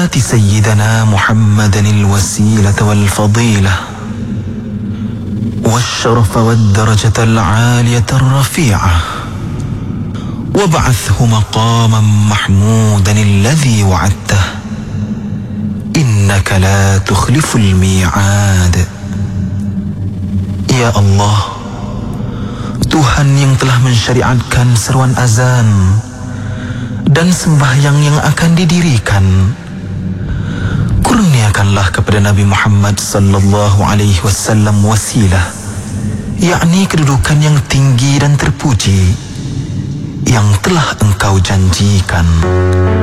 آت سيدنا محمدا الوسيلة والفضيلة والشرف والدرجة العالية الرفيعة وابعثه مقاما محمودا الذي وعدته إنك لا تخلف الميعاد. Ya Allah, Tuhan yang telah mensyariatkan seruan azan dan sembahyang yang akan didirikan, kurniakanlah kepada Nabi Muhammad sallallahu alaihi wasallam wasilah, yakni kedudukan yang tinggi dan terpuji yang telah Engkau janjikan.